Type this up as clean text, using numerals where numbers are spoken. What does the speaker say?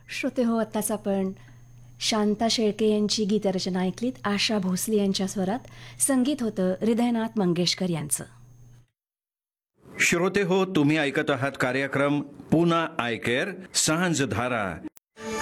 श्रोते हो, आत्ताच आपण शांता शेळके यांची गीतरचना ऐकलीत. आशा भोसले यांच्या स्वरात. संगीत होतं हृदयनाथ मंगेशकर यांचं. श्रोते हो, तुम्ही ऐकत आहात कार्यक्रम पुना आय केअर सांज धारा.